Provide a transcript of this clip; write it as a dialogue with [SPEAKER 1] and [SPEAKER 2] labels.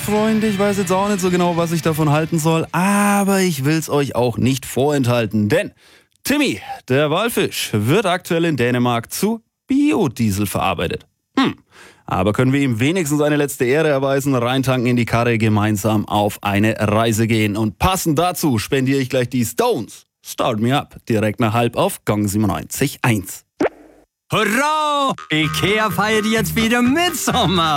[SPEAKER 1] Freunde, ich weiß jetzt auch nicht so genau, was ich davon halten soll, aber ich will's euch auch nicht vorenthalten, denn Timmy, der Walfisch, wird aktuell in Dänemark zu Biodiesel verarbeitet. Aber können wir ihm wenigstens eine letzte Ehre erweisen, reintanken in die Karre, gemeinsam auf eine Reise gehen. Und passend dazu spendiere ich gleich die Stones. Start Me Up, direkt nach halb auf Gong 97.1.
[SPEAKER 2] Hurra! Ikea feiert jetzt wieder Mitsommer!